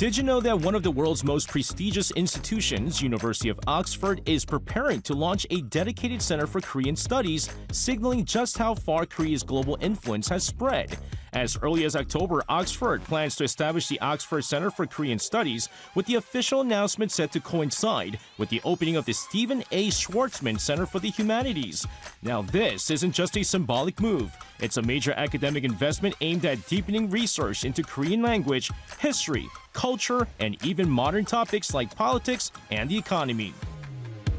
Did you know that one of the world's most prestigious institutions, University of Oxford, is preparing to launch a dedicated center for Korean studies, signaling just how far Korea's global influence has spread? As early as October, Oxford plans to establish the Oxford Center for Korean Studies, with the official announcement set to coincide with the opening of the Stephen A. Schwarzman Center for the Humanities. Now, this isn't just a symbolic move. It's a major academic investment aimed at deepening research into Korean language, history, culture, and even modern topics like politics and the economy.